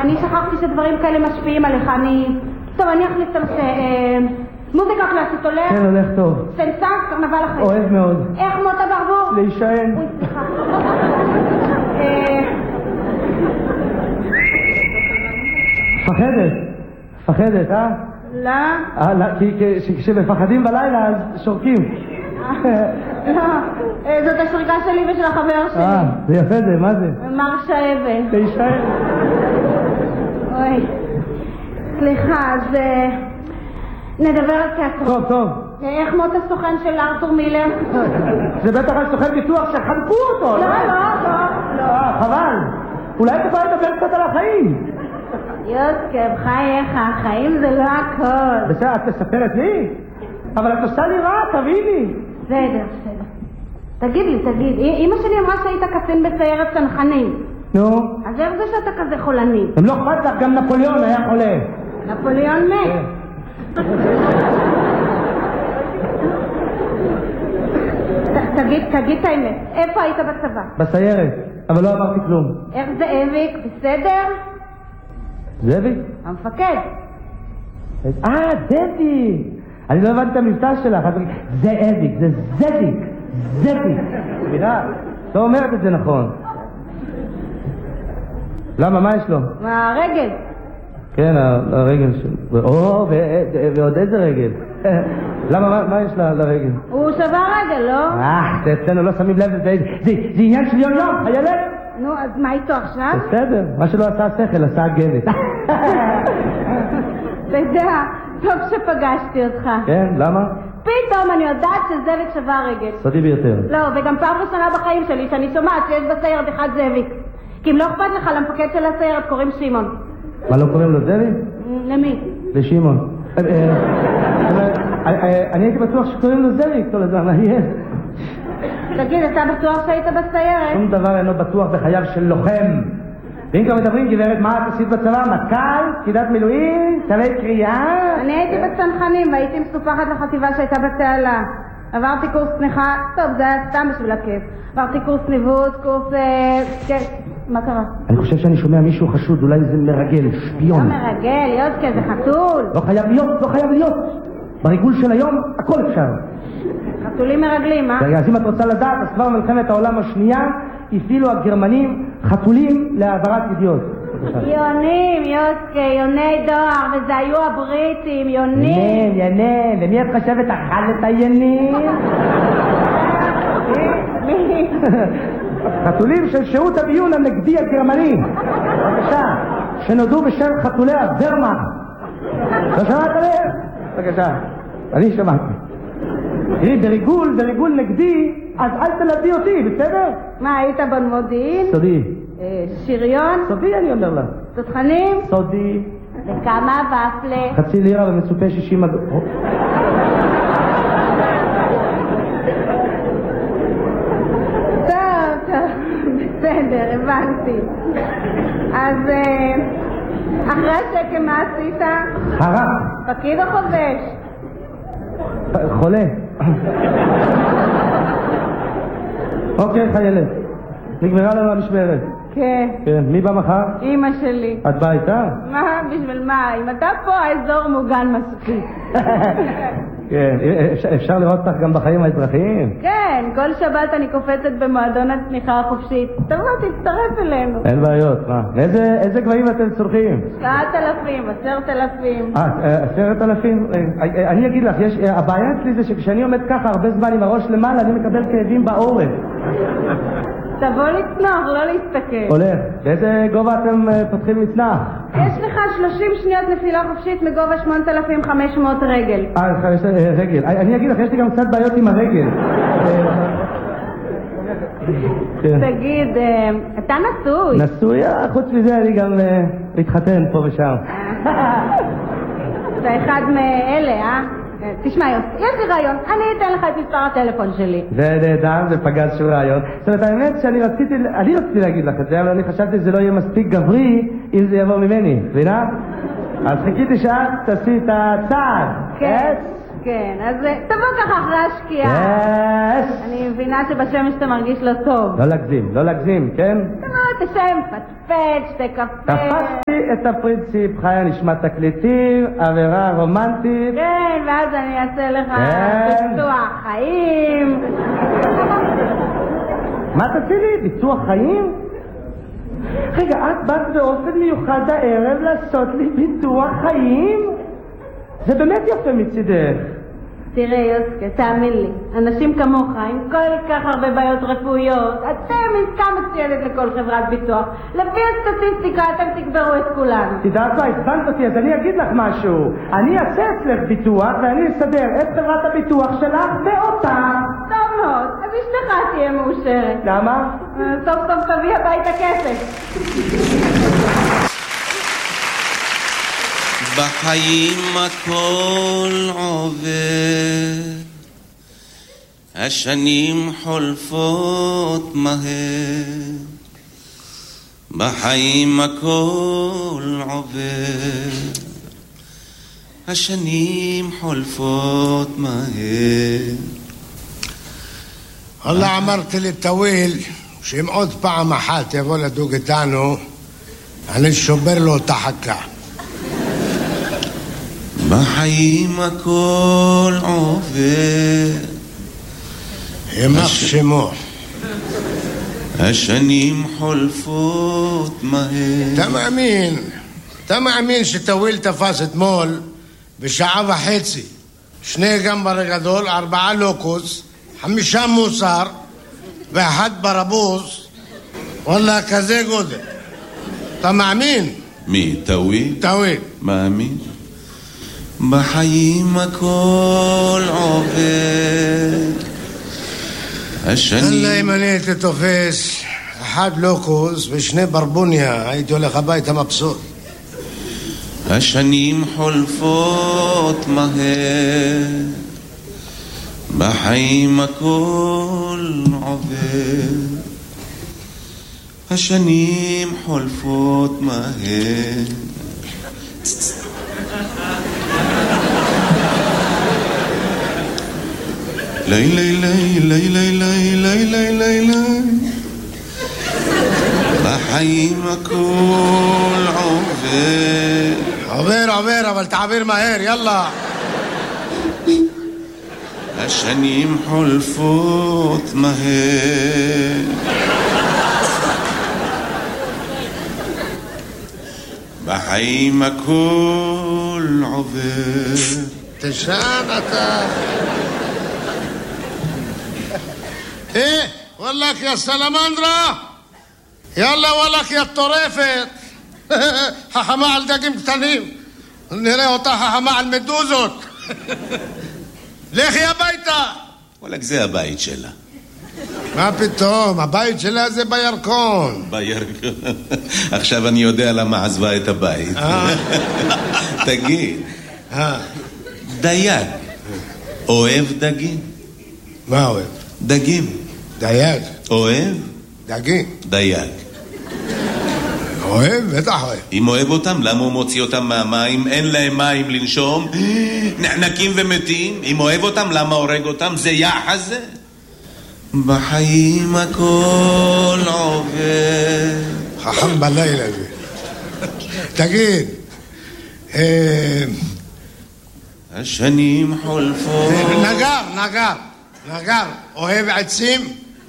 אני שכחתי שדברים כאלה משפיעים עליך. טוב, אני אחליף את הנושא. מוזיקה קלאסית הולך? כן, הולך טוב. סנסה, קרנבל החיים. אוהב מאוד. איך מות הברבור? להישען. אוי, סליחה. מפחדת, אה? לא. כי כשמפחדים בלילה אז שורקים. לא, זאת השריקה שלי ושל החבר שלי. זה יפה זה, מה זה? מר שאבל. להישען. אוי, סליחה, אז נדבר על תיאטרון. טוב. איך מות הסוכן של ארתור מילר? זה בטח הסוכן ביטוח שחנקו אותו. לא. חבל. אולי תוכל לדבר קצת על החיים. יוסקב, חייך, החיים זה לא הכל. בסדר, את מספרת לי? אבל את עושה לי רע, תביני. בסדר. תגיד לי, אמא שלי אמרה שהיית קצין בסיירת צנחנים. נו? אז איך זה שאתה כזה חולני? הם לא אכפת לך, גם נפוליאון היה חולה. נפוליאון מת. תגיד את האמת, איפה היית בצבא? בסיירת, אבל לא אמרתי כלום. איך זאביק, בסדר? זאביק? המפקד. זאביק! אני לא הבנתי את המבטא שלך. זאביק, זה זאביק. סליחה, לא אומרת את זה נכון. למה, מה יש לו? הרגל. כן, הרגל שלו. ועוד איזה רגל? למה, מה יש לרגל? הוא שבר רגל, לא? זה אצלנו לא שמים לב, זה עניין של יום, חיילת? נו, אז מה איתו עכשיו? בסדר, מה שלא עשה השכל, עשה הגבת. אתה יודע, טוב שפגשתי אותך. כן, למה? פתאום אני יודעת שזאביק שבר רגל. סודי ביותר. לא, וגם פעם ראשונה בחיים שלי שאני שומעת שיש בסיירת אחד זאביק. כי אם לא אכפת לך, למפקד של הסיירת קוראים שמעון. מה, לא קוראים לו זאביק? למי? לשמעון. אני הייתי בטוח שקוראים לו זאביק כל הזמן, מה יהיה? תגיד, אתה בטוח שהיית בסיירת? שום דבר אינו בטוח בחייו של לוחם. ואם כבר מדברים, גברת, מה את עשית בצבא? מטכ"ל? פקידת מילואים? צווי קריאה? אני הייתי בצנחנים והייתי מסופחת לחטיבה שהייתה בתעלה. עברתי קורס צניחה, טוב, זה היה סתם בשביל הכיף. עברתי קורס ניווט, קורס... כן, מה קרה? אני חושב שאני שומע מישהו חשוד, אולי זה מרגל, שפיון. לא מרגל, יודקה, זה חתול. לא חייב להיות. בריגול של היום, הכל אפשר. חתולים מרגלים, אה? רגע, אז אם את רוצה לדעת, אז כבר מלחמת העולם השנייה, הפעילו הגרמנים חתולים להעברת ידיעות. יונים, יוסקה, יוני דואר, וזה היו הבריטים, יונים. ינים, ומי את חושבת אכל את הינים? מי? חתולים של שירות הביון הנגדי הגרמני. בבקשה, שנודעו בשם חתולי הוורמאכט. לא שמעת עליהם? בבקשה, אני שמעתי. תראי, בריגול נגדי, אז אל תלדי אותי, בסדר? מה, היית במודיעין? סודי. שריון? סודי אני אומר לה. תותחנים? סודי. וכמה ופלה? 0.5 לירה ומצופה 60 אגורות. טוב, בסדר, הבנתי. אז אחרי השקם מה עשית? חרק. פקיד או חובש? חולה. אוקיי, חיילת. נגמרה לנו המשמרת. כן. כן, מי בא מחר? אמא שלי. את באה איתה? מה? בשביל מה? אם אתה פה, האזור מוגן מספיק. כן, אפשר לראות אותך גם בחיים האזרחיים? כן, כל שבת אני קופצת במועדון הצניחה החופשית. תבוא, תצטרף אלינו. אין בעיות, מה? איזה גבהים אתם צורכים? 9,000, 10,000. 10,000? אני אגיד לך, הבעיה אצלי זה שכשאני עומד ככה הרבה זמן עם הראש למעלה, אני מקבל כאבים בעורף. תבוא לצנוח, לא להסתכל. הולך. באיזה גובה אתם פותחים מצנח? יש לך 30 שניות נפילה חופשית מגובה 8,500 רגל. רגל. אני אגיד לך, יש לי גם קצת בעיות עם הרגל. תגיד, אתה נשוי? נשוי? חוץ מזה אני גם מתחתן פה ושם. אתה אחד מאלה, אה? תשמע יוסי, יש לי רעיון, אני אתן לך את מספר הטלפון שלי. זה נהדר, זה פגז של רעיון. זאת אומרת, האמת שאני רציתי להגיד לך את זה, אבל אני חשבתי שזה לא יהיה מספיק גברי אם זה יבוא ממני, מבינה? אז חיכיתי שאת תעשי את הצעד. כן. כן, אז תבוא ככה אחרי השקיעה. אני מבינה שבשמש אתה מרגיש לא טוב. לא להגזים, כן? תבוא, תשם, פטפט, שתי קפה. תפסתי את הפרינציפ, חיה נשמע תקליטים, עבירה רומנטית. כן, ואז אני אעשה לך ביטוח חיים. מה תעשי לי? ביטוח חיים? רגע, את באת באופן מיוחד הערב לעשות לי ביטוח חיים? זה באמת יפה מצידך. תראה יוסקה, תאמין לי, אנשים כמוך עם כל כך הרבה בעיות רפואיות, אתם עסקה מצוינת לכל חברת ביטוח. לפי הסטטיסטיקה אתם תגברו את כולנו. תדעת מה, הסבנת אותי, אז אני אגיד לך משהו. אני אעשה אצלך ביטוח ואני אסדר את חברת הביטוח שלך באותה. טוב מאוד, אז אשתך תהיה מאושרת. למה? סוף סוף תביא הביתה כסף. בחיים הכל עובר, השנים חולפות מהר. בחיים הכל עובר, השנים חולפות מהר. والله אמרתי לטוויל שאם עוד פעם אחת יבוא לדוג איתנו אני שובר לו את החכה. בחיים הכל עובר, יימח שמו. השנים חולפות מהר. אתה מאמין שטוויל תפס אתמול בשעה וחצי 2 גמבר גדול, 4 לוקוס, 5 מוסר ו1 ברבוס? וואלה, כזה גודל. אתה מאמין? מי? טוויל? טוויל. מאמין. בחיים הכל עובר, השנים... אללה, אם אני הייתי תופס 1 לוקוס ו2 ברבוניה הייתי הולך הביתה מבסוט. השנים חולפות מהר, בחיים הכל עובר, השנים חולפות מהר. לילה בחיים הכל עובר אבל תעביר מהר, יאללה. השנים חולפות מהר, בחיים הכל עובר. תשען אתה. וואלך יא סלמנדרה, יאללה וואלך יא טורפת. חכמה על דגים קטנים, נראה אותה חכמה על מדוזות. לכי הביתה. וואלק, זה הבית שלה. מה פתאום, הבית שלה זה בירקון. בירקון. עכשיו אני יודע למה עזבה את הבית. תגיד, דייג אוהב דגים? מה אוהב? דגים. דייג. אוהב? דגים. דייג. אוהב? בטח אוהב. אם אוהב אותם, למה הוא מוציא אותם מהמים? אין להם מים לנשום, נחנקים ומתים. אם אוהב אותם, למה הורג אותם? זה יחס זה. בחיים הכל עובר. חכם בלילה זה. תגיד, השנים חולפות. נגר, אוהב עצים?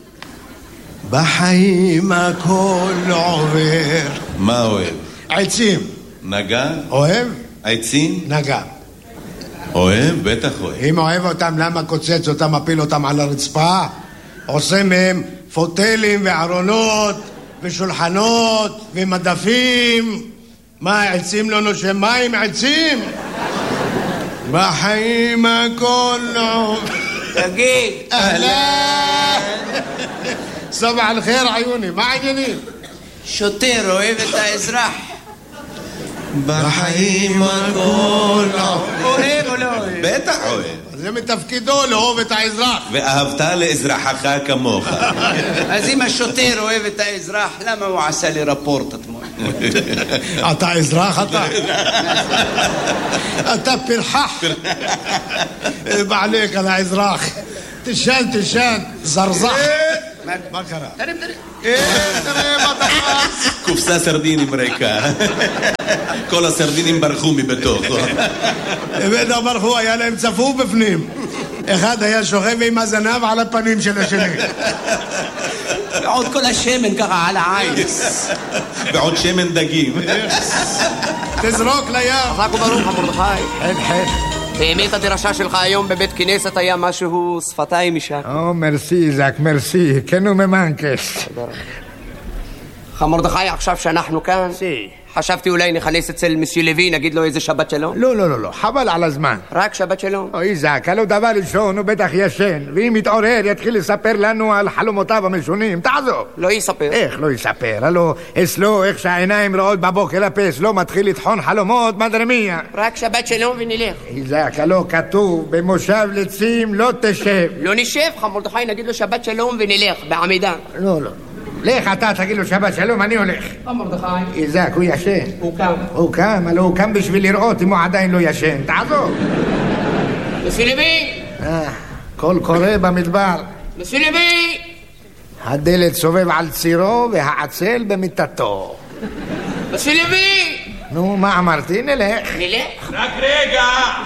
בחיים הכל עובר. מה אוהב? עצים. נגר? אוהב? עצים? נגר. אוהב? בטח אוהב. אם אוהב אותם, למה קוצץ אותם, מפיל אותם על הרצפה? עושה מהם פוטלים וארונות ושולחנות ומדפים. מה, עצים לא נושם מים? עצים? בחיים הכל עובר. תגיד, אהלן. סבח על חיר עיוני, מה העניינים? שוטר אוהב את האזרח. בחיים הכל אוהב או לא אוהב? בטח אוהב. זה מתפקידו לאהוב את האזרח. ואהבת לאזרחך כמוך. אז אם השוטר אוהב את האזרח, למה הוא עשה לי רפורט אתמול? אתה אזרח אתה? אתה פרחח. בעליך על האזרח. תשן, זרזח. מה קרה? תראה מה תפס. קופסה סרדינים ריקה. כל הסרדינים ברחו מבתוך. באמת ברחו, היה להם צפוף בפנים. אחד היה שוכב עם הזנב על הפנים של השני. ועוד כל השמן ככה על העין. ועוד שמן דגים. תזרוק לים. חזק וברוך מרדכי. חן. באמת הדרשה שלך היום בבית כנסת היה משהו שפתיים משק. מרסי זק, מרסי, כן וממנקס. מרדכי, עכשיו שאנחנו כאן, חשבתי אולי נכנס אצל מסי לוי, נגיד לו איזה שבת שלום. לא, חבל על הזמן. רק שבת שלום. אוי זק, הלא דבר ראשון הוא בטח ישן, ואם יתעורר יתחיל לספר לנו על חלומותיו המשונים. תעזוב. לא יספר. איך לא יספר? הלא אצלו איך שהעיניים רואות בבוקר הפס לא מתחיל לטחון חלומות מדרמיה. רק שבת שלום ונלך. זק, הלא כתוב במושב לצים לא תשב. לא נשב, מרדכי, נגיד לו שבת שלום ונלך בעמידה. לא. לך אתה תגיד לו שבת שלום, אני הולך. מרדכי. איזק, הוא ישן. הוא קם. הלא הוא קם בשביל לראות אם הוא עדיין לא ישן. תעזוב. מסי לוי. קול קורא במדבר. מסי לוי. הדלת סובב על צירו והעצל במיטתו. מסי לוי. נו, מה אמרתי? נלך. רק רגע!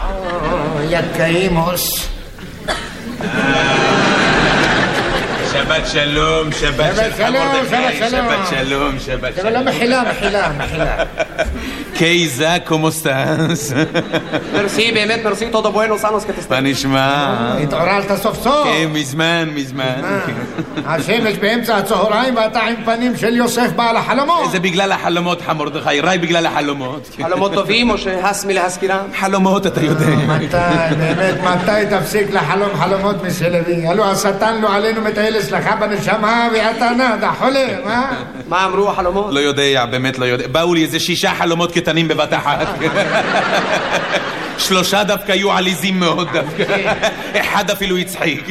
יקאימוס. שבת שלום, שבת שלום. לא, מחילה. קייזה, כמו סטאנס? מרסי, באמת מרסי, todo bueno, sanos que te están. מה נשמע? התעוררת סוף סוף. כן, מזמן. השמש באמצע הצהריים ואתה עם פנים של יוסף בעל החלומות. זה בגלל החלומות, מרדכי, רק בגלל החלומות. חלומות טובים או שהס מלהזכירם? חלומות, אתה יודע. מתי תפסיק לחלום חלומות מסלוי? הלוא השטן לא עלינו מטייל אצלך בנשמה ואתה נדה חולם, אה? מה אמרו החלומות? לא יודע, באמת לא יודע. באו לי איזה 6 חלומות קטנים בבת אחת. 3 דווקא היו עליזים מאוד דווקא. אחד אפילו הצחיק.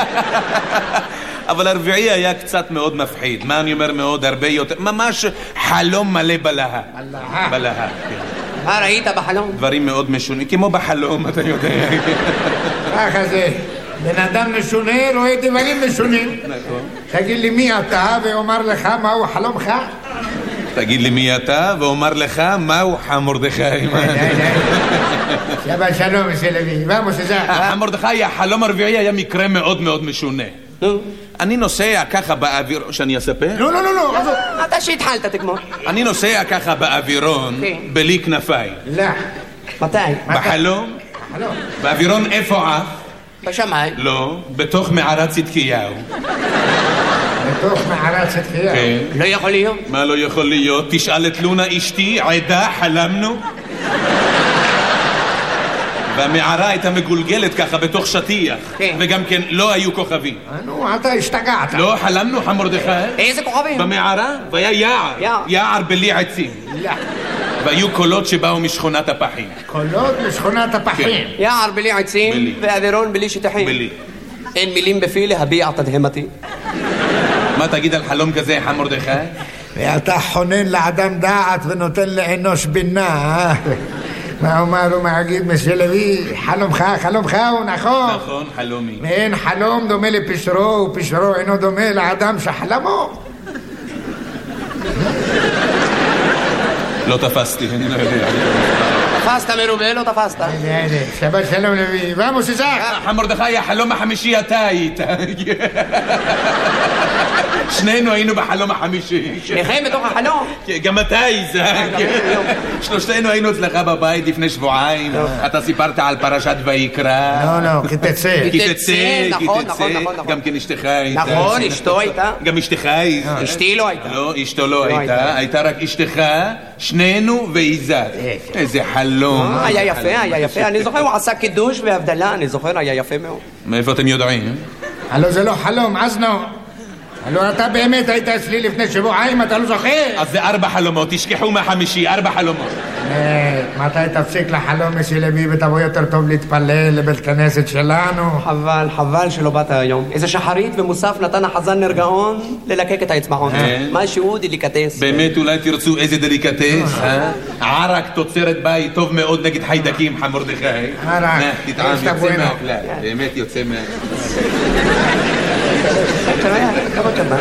אבל הרביעי היה קצת מאוד מפחיד. מה אני אומר מאוד? הרבה יותר. ממש חלום מלא בלהה. בלהה. מה ראית בחלום? דברים מאוד משונים. כמו בחלום, אתה יודע. ככה זה. בן אדם משונה רואה דברים משונים. נכון. תגיד לי מי אתה ואומר לך מהו חלומך? תגיד לי מי אתה ואומר לך מהו מרדכי. שבת שלום מסלוי. vamos allá. מרדכי, החלום הרביעי היה מקרה מאוד מאוד משונה. אני נוסע ככה באוויר... שאני אספר? לא. אתה שהתחלת תגמור. אני נוסע ככה באווירון בלי כנפיים. לא. מתי? בחלום? באווירון איפה עף? בשמיים. לא, בתוך מערת צדקיהו. בתוך מערת צדקיהו? כן. לא יכול להיות. מה לא יכול להיות? תשאל את לונה אשתי, עדה, חלמנו. והמערה הייתה מגולגלת ככה בתוך שטיח. כן. וגם כן לא היו כוכבים. נו, אתה השתגעת. לא, חלמנו, מרדכי. איזה כוכבים? במערה, והיה יער. יער בלי עצים. לא. והיו קולות שבאו משכונת הפחים. קולות משכונת הפחים. יער בלי עצים ואווירון בלי שטחים. בלי. אין מילים בפי להביע תדהמתי. מה תגיד על חלום כזה, מרדכי? ואתה חונן לאדם דעת ונותן לאנוש בינה. מה אומר ומגיד מסלוי? חלומך הוא נכון. נכון, חלומי. ואין חלום דומה לפשרו ופשרו אינו דומה לאדם שחלמו. לא תפסתי, אני לא יודע. תפסת מרובה, לא תפסת. שבת שלום לוי. vamos allá. מרדכי, החלום החמישי אתה היית. שנינו היינו בחלום החמישי. שניכם בתוך החלום? גם אתה איזק. שלושתנו היינו אצלך בבית לפני שבועיים. אתה סיפרת על פרשת ויקרא. לא, כי תצא. נכון. גם כן אשתך הייתה. נכון, אשתו הייתה. גם אשתך הייתה. אשתי לא הייתה. לא, אשתו לא הייתה. הייתה רק אשתך, שנינו ואיזק. איזה חלום. היה יפה. אני זוכר, הוא עשה קידוש והבדלה, אני זוכר, היה יפה מאוד. מאיפה אתם יודעים? הלו זה לא חלום, אזנו. הלו אתה באמת היית אצלי לפני שבועיים, אתה לא זוכר? אז זה 4 חלומות, תשכחו מהחמישי, 4 חלומות. מתי תפסיק לחלום מסילבי ותבוא יותר טוב להתפלל לבית כנסת שלנו? חבל שלא באת היום. איזה שחרית ומוסף נתן החזן נרגעון ללקק את האצבעות. משהו דליקטס. באמת אולי תרצו איזה דליקטס? ערק תוצרת בית טוב מאוד נגד חיידקים, מרדכי. ערק. תטעם, יוצא מהכלל. באמת יוצא מהכלל.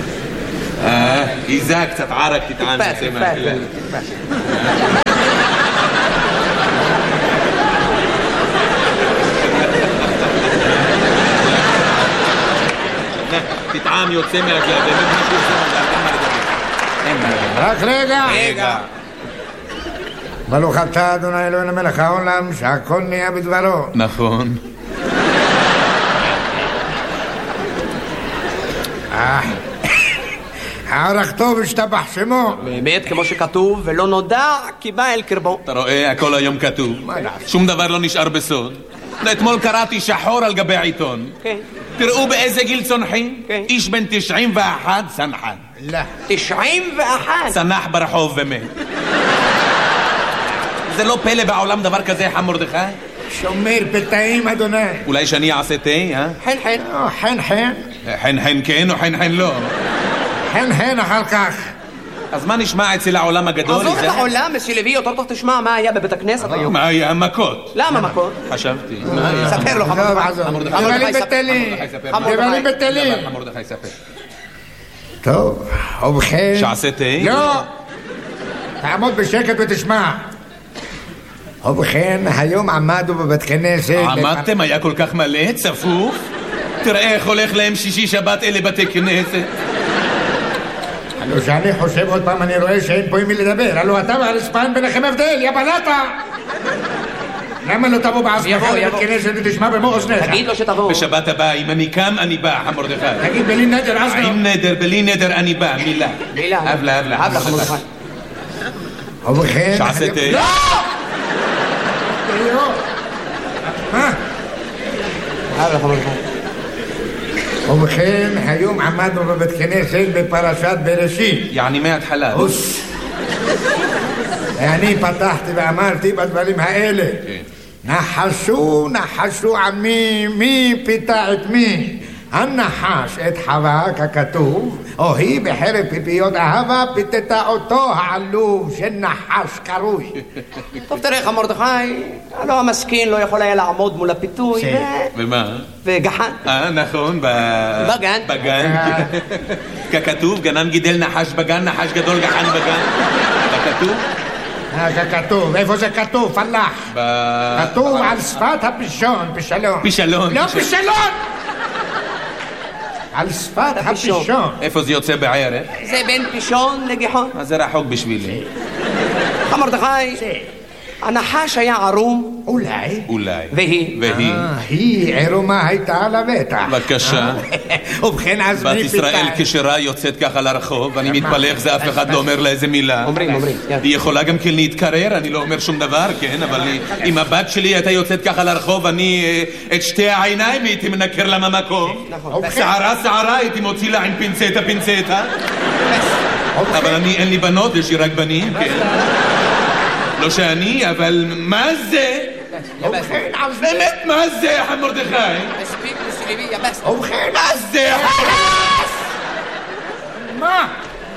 איזה קצת ערק תטעם, יוצא מהכלל. תטעם יוצא מהכלל, באמת משהו יוצא מהכלל, אין מה לדבר. רק רגע. ברוך אתה אדוני אלוהינו מלך העולם שהכל נהיה בדברו. נכון. הערך טוב השתבח שמו. באמת כמו שכתוב ולא נודע כי בא אל קרבו. אתה רואה הכל היום כתוב, שום דבר לא נשאר בסוד. אתמול קראתי שחור על גבי העיתון. תראו באיזה גיל צונחים. איש בן 91 צנחן. 91 צנח ברחוב ומת. זה לא פלא בעולם דבר כזה, מרדכי? שומר פתאים אדוני. אולי שאני אעשה תה, חן חן חן כן או חן לא? חן אחר כך. אז מה נשמע אצל העולם הגדול? עזוב את העולם, מסילבי, יותר טוב תשמע מה היה בבית הכנסת היום. מה היה? מכות. למה מכות? חשבתי. ספר לו, דברים בטלים. דברים בטלים. מרדכי ספר. טוב, ובכן. שעשה תה? לא. תעמוד בשקט ותשמע. ובכן, היום עמדו בבית כנסת. עמדתם? היה כל כך מלא? צפוף? תראה איך הולך להם שישי שבת אלה בתי כנסת. הלו שאני חושב עוד פעם אני רואה שאין פה עם מי לדבר. הלו אתה והרצפה אין ביניכם הבדל, יא בלטה. למה לא תבוא בעצמך לבית כנסת ותשמע במו אוזניך? תגיד לו שתבוא. בשבת הבאה, אם אני קם, אני בא, מרדכי. תגיד בלי נדר, אז עם נדר, בלי נדר, אני בא, מילה. אבלה. ובכן... שעשה תה? לא! מה? ובכן, היום עמדנו בבית כנסת בפרשת בראשית. יעני מההתחלה. ואני פתחתי ואמרתי בדברים האלה. נחשו עמי, מי פיתה את מי? הנחש את חווה ככתוב, או היא בחרב פיפיות אהבה פיתתה אותו העלוב של נחש קרוי. טוב תראה מרדכי, הלא המסכין לא יכול היה לעמוד מול הפיתוי. ומה? וגחן. נכון, בגן. ככתוב, גנן גידל נחש בגן, נחש גדול גחן בגן. ככתוב? כתוב, איפה זה כתוב? פלח. כתוב על שפת הפישון, פישלון. לא פישלון! על שפת הפישון. איפה זה יוצא בערך? זה בין פישון לגיחון. אז זה רחוק בשבילי. מרדכי, הנחש היה ערום. אולי. והיא? היא עירומה הייתה על הבטח. בבקשה. ובכן אז מי בת ישראל כשרה יוצאת ככה לרחוב, אני מתפלא איך זה אף אחד לא אומר לה איזה מילה. אומרים. היא יכולה גם כן להתקרר, אני לא אומר שום דבר, כן, אבל אם הבת שלי הייתה יוצאת ככה לרחוב, אני את שתי העיניים הייתי מנקר לה מהמקום. שערה הייתי מוציא לה עם פינצטה. אבל אין לי בנות, יש לי רק בנים, כן. לא שאני, אבל מה זה? באמת, מה זה, מרדכי? מספיק מסילבי, יבס. ובכן, מה זה? מה?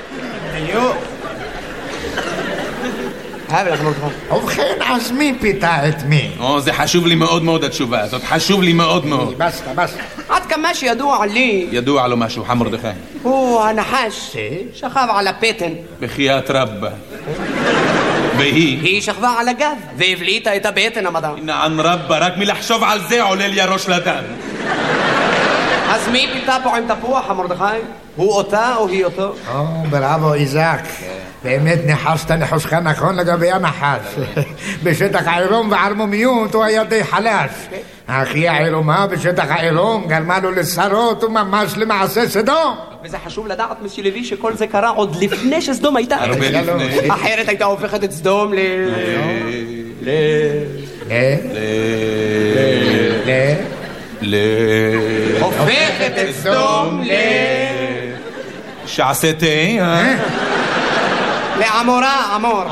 ובכן, אז מי פיתה את מי? זה חשוב לי מאוד מאוד התשובה הזאת, חשוב לי מאוד מאוד. בסת. עד כמה שידוע לי... ידוע לו משהו, מרדכי. הוא הנחש שכב על הפטן. בחייאת רבה. היא שכבה על הגב והבליטה את הבטן המדע. נען רבה, רק מלחשוב על זה עולה לי הראש לדם. אז מי פיתה פה עם תפוח, מרדכי? הוא אותה או היא אותו? בראבו איזק. באמת ניחשת ניחושך נכון לגבי הנחש. בשטח העירום וערמומיות הוא היה די חלש. אחי העירומה בשטח העירום גרמה לו לשרות וממש למעשה סדום. וזה חשוב לדעת מסילבי שכל זה קרה עוד לפני שסדום הייתה. הרבה לפני. אחרת הייתה הופכת את סדום הופכת את סדום שעשה תה, לעמורה,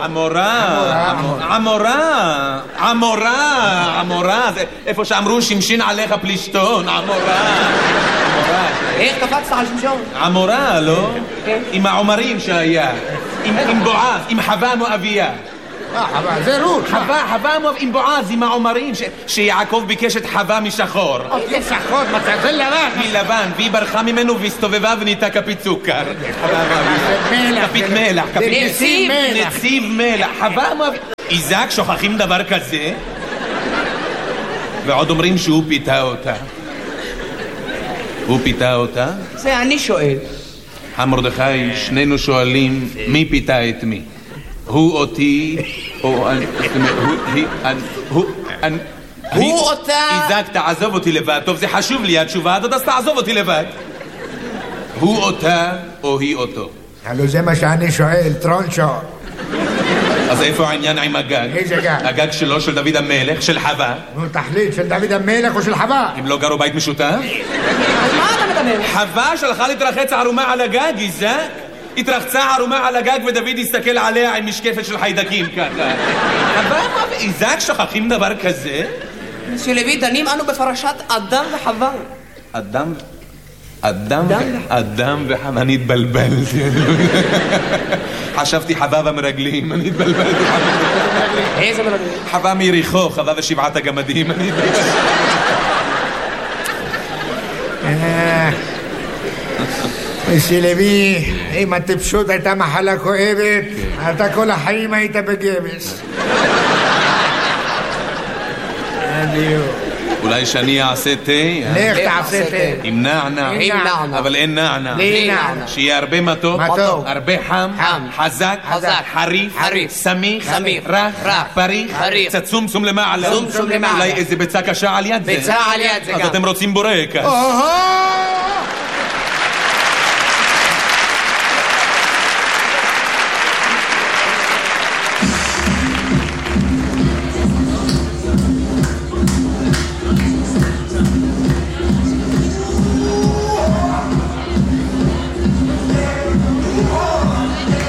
עמורה, זה איפה שאמרו שמשין עליך פלישתון, עמורה. איך קפצת על שמשון? עמורה, לא? עם העומרים שהיה, עם בועז, עם חווה מואביה. חווה, זה רות. חווה מואב עם בועז, עם העומרים, שיעקב ביקש את חווה משחור. שחור, זה לבן. מלבן, והיא ברחה ממנו והסתובבה ונהייתה כפית סוכר. כפית מלח. נציב מלח. חווה מואב... איזק, שוכחים דבר כזה? ועוד אומרים שהוא פיתה אותה. הוא פיתה אותה? זה אני שואל. המרדכי, שנינו שואלים מי פיתה את מי. הוא אותי, או הוא אותה... איזק, תעזוב אותי לבד. טוב, זה חשוב לי, התשובה הזאת, אז תעזוב אותי לבד. הוא אותה, או היא אותו? הלו זה מה שאני שואל, טרונצ'ו. אז איפה העניין עם הגג? איזה גג? הגג שלו, של דוד המלך, של חווה. נו, תחליט, של דוד המלך או של חווה? הם לא גרו בית משותף? אז מה אתה מדבר? חווה שלחה להתרחץ ערומה על הגג, איזק? התרחצה ערומה על הגג ודוד הסתכל עליה עם משקפת של חיידקים ככה. חווה, איזק, שוכחים דבר כזה? שלוי, דנים אנו בפרשת אדם וחווה. אדם וחווה, אני התבלבלתי. חשבתי חווה במרגלים, אני התבלבלתי. איזה מרגלים? חווה מיריחו, חווה ושבעת הגמדים, אני התבלבלתי. שלוי, אם הטיפשות הייתה מחלה כואבת, אתה כל החיים היית בגבס. אולי שאני אעשה תה? לך תעשה תה. עם נענה. אבל אין נענה. שיהיה הרבה מתוק, הרבה חם, חזק, חריף, סמיך, רך, פריך, קצת צומסום למעלה. אולי איזה ביצה קשה על יד זה. ביצה על יד זה גם. אז אתם רוצים בורקס.